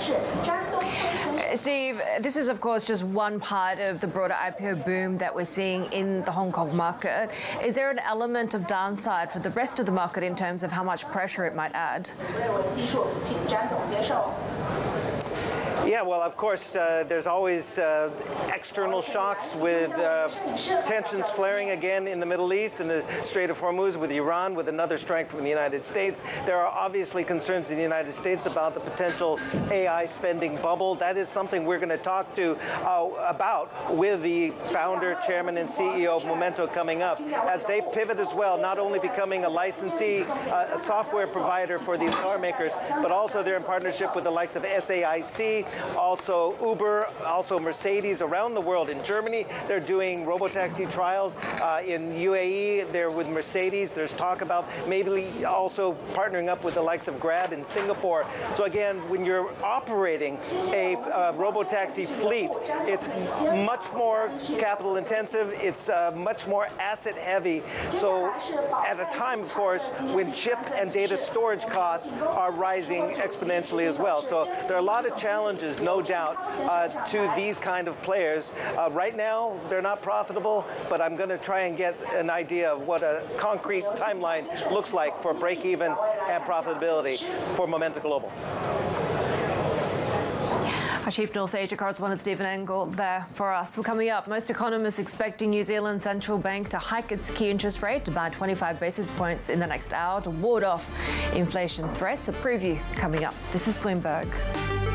Steve, this is of course just one part of the broader IPO boom that we're seeing in the Hong Kong market. Is there an element of downside for the rest of the market in terms of how much pressure it might add? Yeah, well, of course, there's always external shocks with tensions flaring again in the Middle East and the Strait of Hormuz, with Iran, with another strike from the United States. There are obviously concerns in the United States about the potential AI spending bubble. That is something we're going to talk to about with the founder, chairman, and CEO of Momento coming up, as they pivot as well, not only becoming a licensee, a software provider for these car makers, but also they're in partnership with the likes of SAIC, also Uber, also Mercedes around the world. In Germany, they're doing robotaxi trials. In UAE, they're with Mercedes. There's talk about maybe also partnering up with the likes of Grab in Singapore. So again, when you're operating a robotaxi fleet, it's much more capital intensive. It's much more asset heavy. So at a time, of course, when chip and data storage costs are rising exponentially as well. So there are a lot of challenges, no doubt, to these kind of players. Right now, they're not profitable, but I'm going to try and get an idea of what a concrete timeline looks like for break-even and profitability for Momento Global. Our Chief North Asia correspondent Stephen Engle there for us. Well, coming up, most economists expecting New Zealand Central Bank to hike its key interest rate by 25 basis points in the next hour to ward off inflation threats. A preview coming up. This is Bloomberg.